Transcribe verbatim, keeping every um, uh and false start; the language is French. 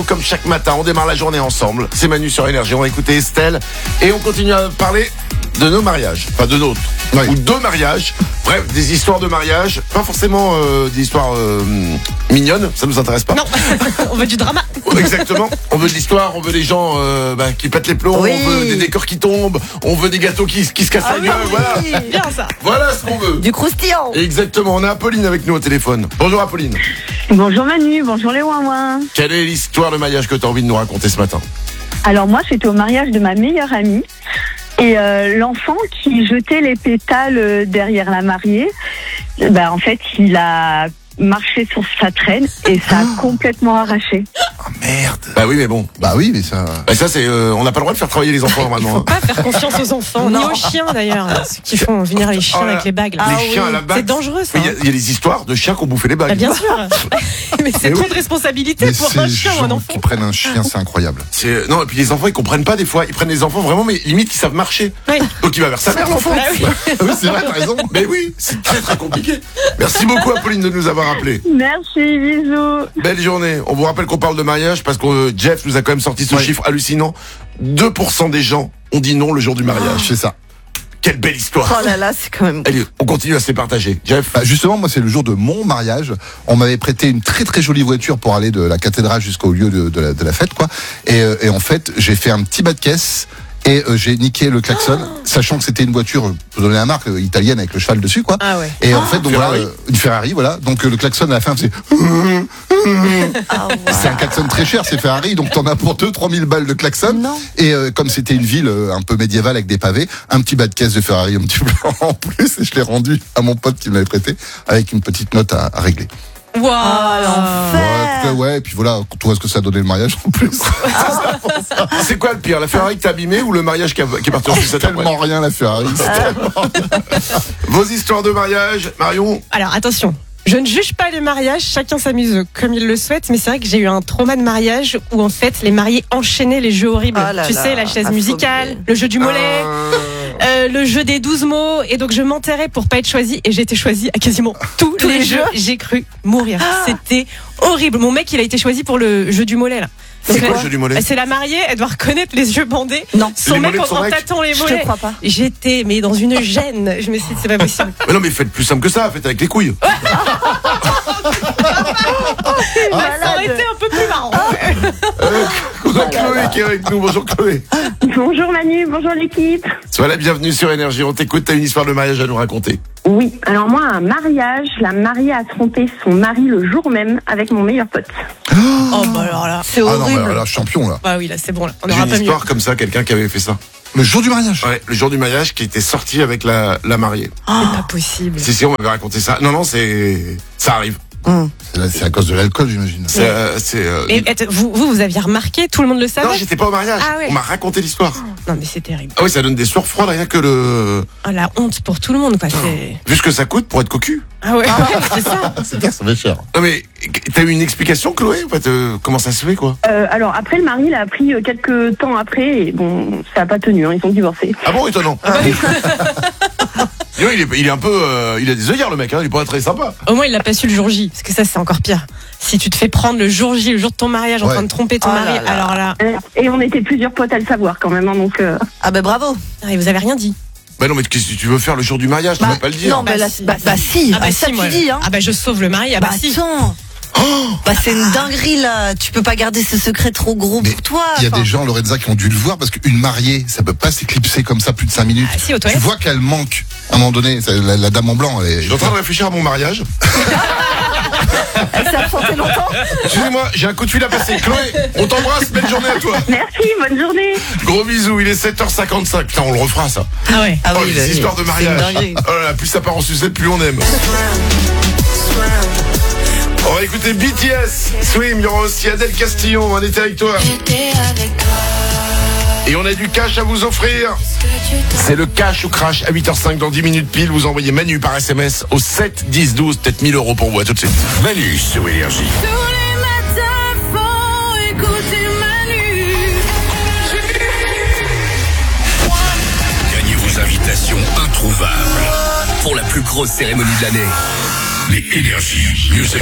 Comme chaque matin, on démarre la journée ensemble. C'est Manu sur Énergie. On va écouter Estelle et on continue à parler de nos mariages, enfin de nôtres, oui. Ou de mariages. Bref, des histoires de mariage, pas forcément euh, des histoires euh, mignonnes, ça nous intéresse pas. Non, on veut du drama. Exactement. On veut de l'histoire, on veut des gens euh, bah, qui pètent les plombs, oui. On veut des décors qui tombent, on veut des gâteaux qui, qui se cassent ah, la gueule. Oui. Voilà. Bien ça. Voilà ce qu'on veut. Du croustillant. Exactement. On a Apolline avec nous au téléphone. Bonjour Apolline. Bonjour Manu, bonjour les ouin-ouin. Quelle est l'histoire de mariage que tu as envie de nous raconter ce matin? Alors moi, c'était au mariage de ma meilleure amie. Et euh, l'enfant qui jetait les pétales derrière la mariée, bah, en fait, il a marché sur sa traîne et ça a oh. complètement arraché. Oh merde. Bah oui, mais bon. Bah oui, mais ça. Bah ça, c'est. Euh, on n'a pas le droit de faire travailler les enfants normalement. Il faut pas faire confiance aux enfants, ni aux chiens d'ailleurs. Ceux qui font venir les chiens oh là, avec les bagues. Là. Les ah, chiens oui. à la bague. C'est dangereux ça. Il y, y a des histoires de chiens qui ont bouffé les bagues. Bah, bien sûr. Mais c'est mais trop oui. de responsabilité mais pour un chien ou un enfant. Qui prennent un chien, c'est incroyable. C'est non, et puis les enfants ils comprennent pas des fois. Ils prennent les enfants vraiment, mais limite ils savent marcher. Oui. Donc il va vers sa mère l'enfant. Ah oui. Oui, c'est vrai, t'as raison. Mais oui, c'est très très compliqué. Merci beaucoup Apolline de nous avoir appelés. Merci, bisous. Belle journée. On vous rappelle qu'on parle de mariage parce que euh, Jeff nous a quand même sorti ce ouais. chiffre hallucinant. deux pour cent des gens ont dit non le jour du mariage. Oh, c'est ça. Quelle belle histoire. Oh là là, c'est quand même... Allez, on continue à se les partager. Jeff. Bah justement, moi, c'est le jour de mon mariage. On m'avait prêté une très très jolie voiture pour aller de la cathédrale jusqu'au lieu de, de, la, de la fête, quoi. Et, euh, et en fait, j'ai fait un petit bas de caisse. Et euh, j'ai niqué le klaxon, oh. sachant que c'était une voiture, pour donner la marque, euh, italienne avec le cheval dessus, quoi. Ah ouais. Et ah, en fait, donc Ferrari. voilà, euh, une Ferrari, voilà. Donc euh, le klaxon à la fin, c'est. Ah, wow. C'est un klaxon très cher, c'est Ferrari, donc t'en as pour deux, trois mille balles de klaxon. Non. Et euh, comme c'était une ville euh, un peu médiévale avec des pavés, un petit bas de caisse de Ferrari, un petit peu en plus, et je l'ai rendu à mon pote qui me l'avait prêté, avec une petite note à, à régler. Waouh, ouais, ouais, et puis voilà, tu vois ce que ça a donné le mariage en plus. Ah. C'est quoi le pire, la Ferrari que t'as abîmée ou le mariage qui, a, qui est parti en C'est tellement rien la Ferrari. Ah. Vos histoires de mariage, Marion? Alors attention. Je ne juge pas les mariages, chacun s'amuse comme il le souhaite, mais c'est vrai que j'ai eu un trauma de mariage où en fait les mariés enchaînaient les jeux horribles. Oh là tu là, sais, la chaise affamé. musicale, le jeu du mollet, euh... Euh, le jeu des douze mots, et donc je m'enterrais pour pas être choisie, et j'ai été choisie à quasiment tous, tous les, les jeux. jeux. J'ai cru mourir. Ah. C'était horrible. Mon mec, il a été choisi pour le jeu du mollet là. C'est quoi le jeu du mollet? C'est la mariée, elle doit reconnaître les yeux bandés. Non. Son les mec de son en mec. tâtant les mollets. Je te crois pas. J'étais mais dans une gêne. Je me suis dit c'est pas possible. Mais non mais faites plus simple que ça, faites avec les couilles. Bah, ça aurait été un peu plus marrant. euh, on a Chloé qui est avec nous. Bonjour Chloé. Bonjour Manu, bonjour l'équipe. Sois la bienvenue sur Énergie. On t'écoute, t'as une histoire de mariage à nous raconter. Oui, alors moi, un mariage, la mariée a trompé son mari le jour même avec mon meilleur pote. Oh bah alors là, c'est Ah horrible. non, mais alors là, champion là. Bah oui, là c'est bon là. On J'ai aura une pas mieux. histoire comme ça, quelqu'un qui avait fait ça. Le jour du mariage. Ouais, le jour du mariage qui était sorti avec la, la mariée. C'est pas possible. Si si, on m'avait raconté ça. Non non, c'est ça arrive. Mmh. C'est, c'est à cause de l'alcool, j'imagine. C'est, euh, c'est euh, Et vous, vous, vous aviez remarqué, tout le monde le savait. non, j'étais pas au mariage. Ah ouais. On m'a raconté l'histoire. Non mais c'est terrible. Ah oui, ça donne des sueurs froides rien que le. Oh, la honte pour tout le monde quoi. C'est... Vu ce que ça coûte pour être cocu. Ah ouais, c'est ça. C'est clair, ça va être cher. Non mais t'as eu une explication, Chloé, en fait, euh, comment ça se fait quoi? Euh, alors après, le mari l'a appris euh, quelques temps après et bon, ça a pas tenu, hein, ils sont divorcés. Ah bon, étonnant. Ah, bah oui. Non, il est, il est un peu, euh, il a des œillères le mec, hein, il est pas très sympa. Au moins il l'a pas su le jour J, parce que ça c'est encore pire. Si tu te fais prendre le jour J, le jour de ton mariage, en Ouais. train de tromper ton Oh mari, là là. alors là, Et on était plusieurs potes à le savoir quand même, hein, donc... Euh... Ah ben bravo. et vous avez rien dit. Bah non mais qu'est-ce que tu veux faire le jour du mariage, tu Bah, vas pas le dire. non, bah, Bah, là, si. bah, bah si, Ah bah bah, ça si, tu moi. dis, hein. Ah bah je sauve le mari, ah bah, Bah si. attends. Oh Bah c'est une dinguerie là. Tu peux pas garder ce secret trop gros Mais pour toi. Il y a enfin. des gens, Lorenza, qui ont dû le voir parce qu'une mariée, ça peut pas s'éclipser comme ça plus de cinq minutes. Ah, si, aux Tu toilettes. vois qu'elle manque. À un moment donné, ça- la, la dame en blanc, elle est... Je suis en train de réfléchir à mon mariage. Elle s'est absentée longtemps. Excusez-moi, j'ai un coup de fil à passer. Chloé, on t'embrasse, belle journée à toi. Merci, bonne journée. Gros bisous, il est sept heures cinquante-cinq. Putain, on le refera ça. Ah ouais. Ah Oh, oui, les bah, histoires de c'est une mariage. dinguerie. Oh là là, plus ça part en sucette, plus on aime. On va écouter B T S, Swim, il y aura aussi Adèle Castillon, on était avec toi. Et on a du cash à vous offrir. C'est le cash ou crash à huit heures cinq dans dix minutes pile. Vous envoyez Manu par S M S au sept dix douze, peut-être mille euros pour vous. À tout de suite. Manu sur Énergie. Gagnez vos invitations introuvables pour la plus grosse cérémonie de l'année. Les Énergie Music